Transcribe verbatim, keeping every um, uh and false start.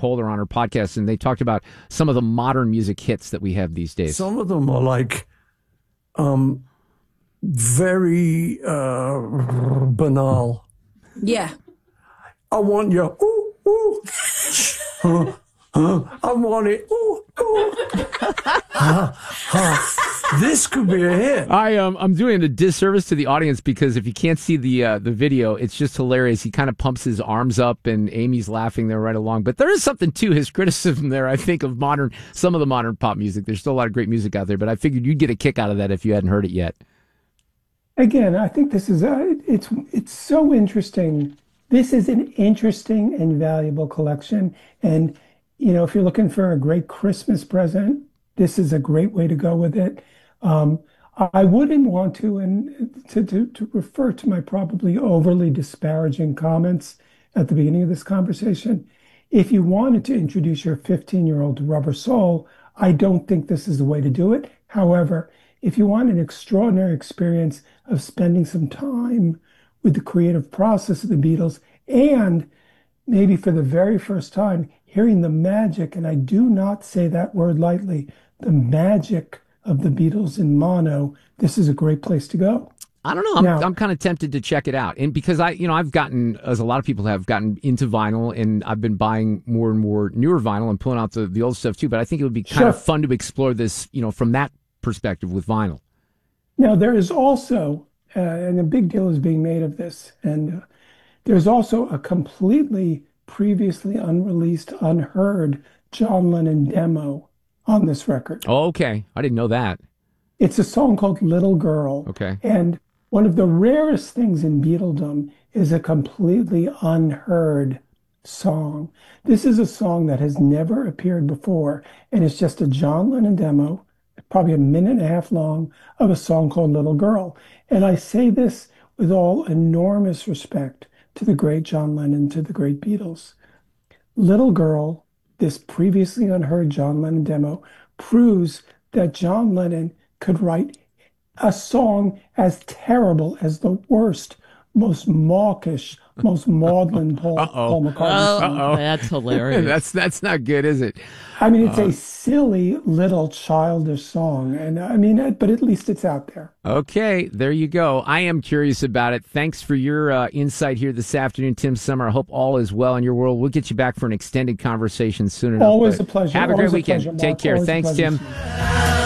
Poehler on our podcast, and they talked about some of the modern music hits that we have these days. Some of them are like um, very uh, banal. Yeah. I want you. Ooh, ooh. Huh, huh. I want it. Ooh, ooh. Huh, huh. This could be a hit. I um I'm doing a disservice to the audience because if you can't see the uh, the video, it's just hilarious. He kind of pumps his arms up, and Amy's laughing there right along. But there is something to his criticism there, I think, of modern some of the modern pop music. There's still a lot of great music out there, but I figured you'd get a kick out of that if you hadn't heard it yet. Again, I think this is a, it's it's so interesting. This is an interesting and valuable collection, and you know, if you're looking for a great Christmas present, this is a great way to go with it. Um, I wouldn't want to, and to, to, to refer to my probably overly disparaging comments at the beginning of this conversation. If you wanted to introduce your fifteen-year-old to Rubber Soul, I don't think this is the way to do it. However, if you want an extraordinary experience of spending some time with the creative process of the Beatles, and maybe for the very first time, hearing the magic, and I do not say that word lightly, the magic of the Beatles in mono, this is a great place to go. I don't know. I'm, Now, I'm kind of tempted to check it out. And because I, you know, I've gotten, as a lot of people have gotten into vinyl, and I've been buying more and more newer vinyl and pulling out the, the old stuff too. But I think it would be kind Sure. of fun to explore this, you know, from that perspective with vinyl. Now, there is also, uh, and a big deal is being made of this, and uh, there's also a completely previously unreleased, unheard John Lennon demo on this record. Oh, okay. I didn't know that. It's a song called Little Girl. Okay. And one of the rarest things in Beatledom is a completely unheard song. This is a song that has never appeared before, and it's just a John Lennon demo, probably a minute and a half long, of a song called Little Girl. And I say this with all enormous respect to the great John Lennon, to the great Beatles. Little Girl, this previously unheard John Lennon demo, proves that John Lennon could write a song as terrible as the worst, most mawkish, most maudlin Paul, Paul McCartney song. Oh, that's hilarious. that's that's not good, is it? I mean, it's Uh, a silly little childish song, and I mean, but at least it's out there. Okay, there you go. I am curious about it. Thanks for your uh, insight here this afternoon, Tim Summer. I hope all is well in your world. We'll get you back for an extended conversation soon enough. Always but a pleasure. Have a Always great a weekend. pleasure, Take Mark. care. Always a Thanks, pleasure. Tim.